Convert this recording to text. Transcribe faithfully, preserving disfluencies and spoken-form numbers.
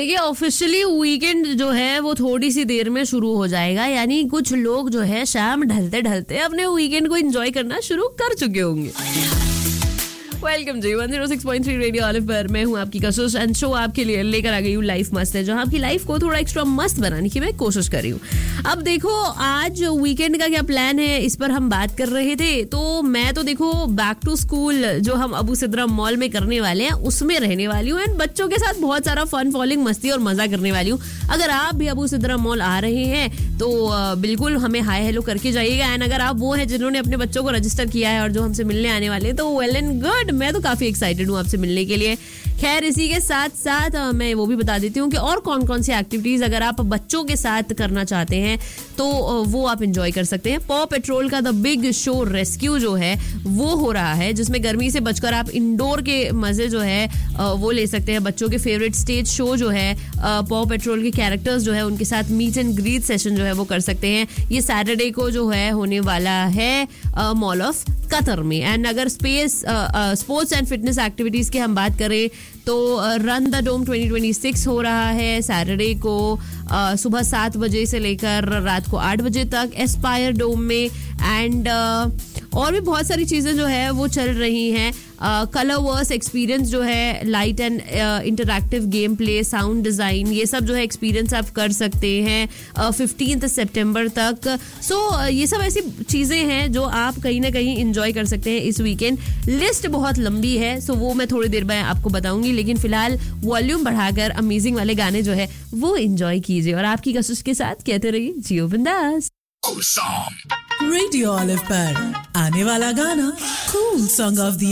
देखिए officially weekend जो है वो थोड़ी सी देर में शुरू हो जाएगा, यानी कुछ लोग जो है शाम ढलते ढलते अपने वीकेंड को एंजॉय करना शुरू कर चुके होंगे। वेलकम जी one zero six point three radio olive पर मैं हूं आपकी कशिश एंड शो आपके लिए लेकर आ गई हूं लाइफ मस्त है, जहां आपकी लाइफ को थोड़ा एक्स्ट्रा मस्त बनाने की मैं कोशिश कर रही हूं। अब देखो आज वीकेंड का क्या प्लान है इस पर हम बात कर रहे थे, तो मैं तो देखो बैक टू स्कूल जो हम अबू सिद्रा मॉल में करने वाले हैं उसमें रहने वाली हूँ एंड बच्चों के साथ बहुत सारा फन फॉलिंग मस्ती और मजा करने वाली हूँ। अगर आप भी अबू सिद्रा मॉल आ रहे हैं तो बिल्कुल हमें हाय हेलो करके जाइएगा एंड अगर आप वो हैं जिन्होंने अपने बच्चों को रजिस्टर किया है और जो हमसे मिलने आने वाले हैं तो वेल एंड गुड, मैं तो काफी एक्साइटेड हूँ आपसे मिलने के लिए। खैर इसी के साथ साथ मैं वो भी बता देती हूँ कि और कौन कौन सी एक्टिविटीज अगर आप बच्चों के साथ करना चाहते हैं तो वो आप एंजॉय कर सकते हैं। पॉ पेट्रोल का द बिग शो रेस्क्यू जो है वो हो रहा है, जिसमें गर्मी से बचकर आप इंडोर के मजे जो है वो ले सकते हैं। बच्चों के फेवरेट स्टेज शो जो है पॉ पेट्रोल के कैरेक्टर्स जो है उनके साथ मीट एंड ग्रीट सेशन जो है वो कर सकते हैं। ये सैटरडे को जो है होने वाला है मॉल ऑफ कतर में। एंड अगर space sports and fitness activities की हम बात करें तो run the dome twenty twenty six हो रहा है सैटरडे को uh, सुबह सात बजे से लेकर रात को आठ बजे तक एस्पायर डोम में। एंड uh, और भी बहुत सारी चीजें जो है वो चल रही हैं। कलर वर्स एक्सपीरियंस जो है, light and interactive game play, sound design, ये सब जो है एक्सपीरियंस आप कर सकते हैं फिफ्टींथ सितंबर तक। सो so, uh, ये सब ऐसी चीजें हैं जो आप कहीं ना कहीं इंजॉय कर सकते हैं इस वीकेंड। लिस्ट बहुत लंबी है सो so वो मैं थोड़ी देर में आपको बताऊंगी, लेकिन फिलहाल वॉल्यूम बढ़ाकर अमेजिंग वाले गाने जो है वो एंजॉय कीजिए और आपकी कशिश के साथ कहते रहिए जियो बिंदास। रेडियो ऑलिव पर आने वाला गाना कूल सॉन्ग ऑफ द